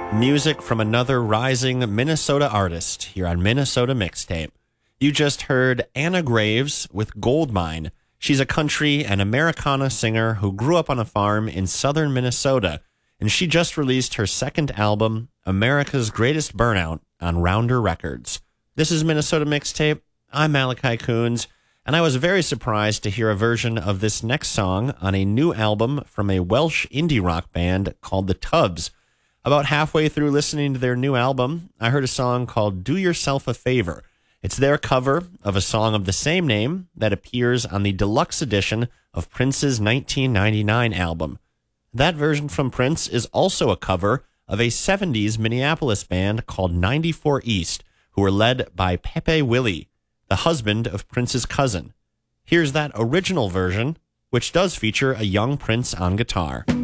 Music from another rising Minnesota artist here on Minnesota Mixtape. You just heard Anna Graves with Goldmine. She's a country and Americana singer who grew up on a farm in southern Minnesota, and she just released her second album, America's Greatest Burnout, on Rounder Records. This is Minnesota Mixtape. I'm Malachi Coons, and I was very surprised to hear a version of this next song on a new album from a Welsh indie rock band called The Tubs. About halfway through listening to their new album, I heard a song called Do Yourself a Favor. It's their cover of a song of the same name that appears on the deluxe edition of Prince's 1999 album. That version from Prince is also a cover of a 70s Minneapolis band called 94 East, who were led by Pepe Willie, the husband of Prince's cousin. Here's that original version, which does feature a young Prince on guitar.